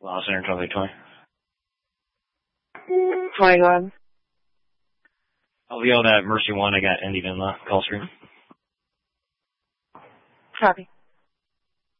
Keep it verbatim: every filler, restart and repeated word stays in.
Lost Center twenty twenty. twenty, go ahead. I'll yell at Mercy one. I got ending in the call screen. Copy.